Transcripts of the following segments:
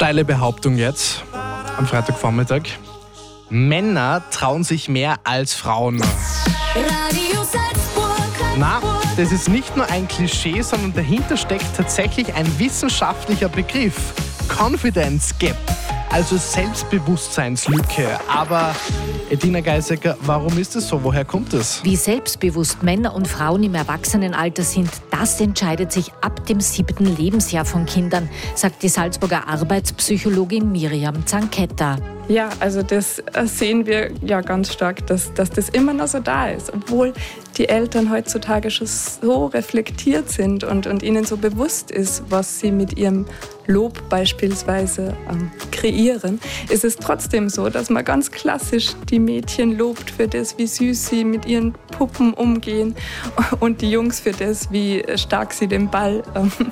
Steile Behauptung jetzt, am Freitagvormittag. Männer trauen sich mehr als Frauen. Radio Salzburg. Na, das ist nicht nur ein Klischee, sondern dahinter steckt tatsächlich ein wissenschaftlicher Begriff. Confidence Gap, also Selbstbewusstseinslücke. Aber Edina Geisegger, warum ist es so? Woher kommt es? Wie selbstbewusst Männer und Frauen im Erwachsenenalter sind, das entscheidet sich ab dem 7. Lebensjahr von Kindern, sagt die Salzburger Arbeitspsychologin Miriam Zanketta. Ja, also das sehen wir ja ganz stark, dass das immer noch so da ist. Obwohl die Eltern heutzutage schon so reflektiert sind und ihnen so bewusst ist, was sie mit ihrem Lob beispielsweise kreieren, ist es trotzdem so, dass man ganz klassisch die Mädchen lobt für das, wie süß sie mit ihren Puppen umgehen und die Jungs für das, wie stark sie den Ball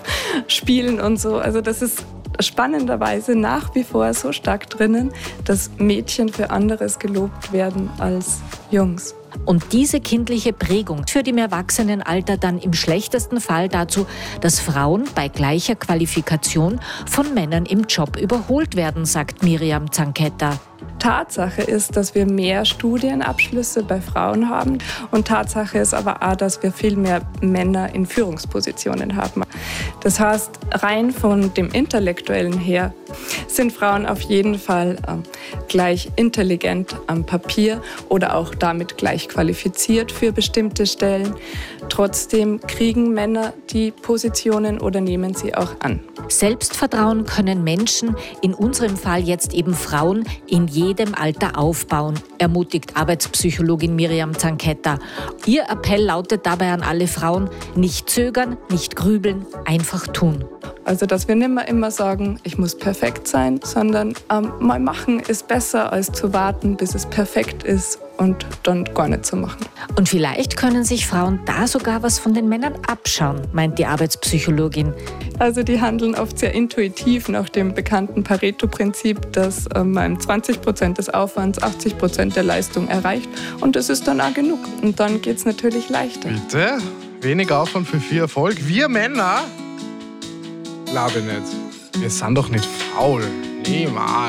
spielen und so. Also das ist spannenderweise nach wie vor so stark drinnen, dass Mädchen für anderes gelobt werden als Jungs. Und diese kindliche Prägung führt im Erwachsenenalter dann im schlechtesten Fall dazu, dass Frauen bei gleicher Qualifikation von Männern im Job überholt werden, sagt Miriam Zanketta. Tatsache ist, dass wir mehr Studienabschlüsse bei Frauen haben und Tatsache ist aber auch, dass wir viel mehr Männer in Führungspositionen haben. Das heißt, rein von dem Intellektuellen her sind Frauen auf jeden Fall gleich intelligent am Papier oder auch damit gleich qualifiziert für bestimmte Stellen. Trotzdem kriegen Männer die Positionen oder nehmen sie auch an. Selbstvertrauen können Menschen, in unserem Fall jetzt eben Frauen, in jedem Alter aufbauen, ermutigt Arbeitspsychologin Miriam Zanketta. Ihr Appell lautet dabei an alle Frauen: nicht zögern, nicht grübeln, einfach tun. Also, dass wir nicht mehr immer sagen, ich muss perfekt sein, sondern mal machen ist besser, als zu warten, bis es perfekt ist und dann gar nicht zu machen. Und vielleicht können sich Frauen da sogar was von den Männern abschauen, meint die Arbeitspsychologin. Also die handeln oft sehr intuitiv nach dem bekannten Pareto-Prinzip, dass man 20% des Aufwands 80% der Leistung erreicht und das ist dann auch genug. Und dann geht es natürlich leichter. Bitte? Wenig Aufwand für viel Erfolg? Wir Männer? Glaube nicht. Wir sind doch nicht faul. Niemals.